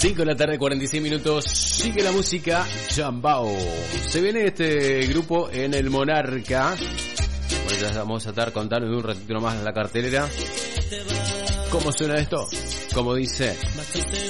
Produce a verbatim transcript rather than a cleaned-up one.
cinco de la tarde, cuarenta y seis minutos. Sigue la música Chambao. Se viene este grupo en el Monarca. Bueno, ya vamos a estar contando en un ratito más la cartelera. ¿Cómo suena esto? Como dice.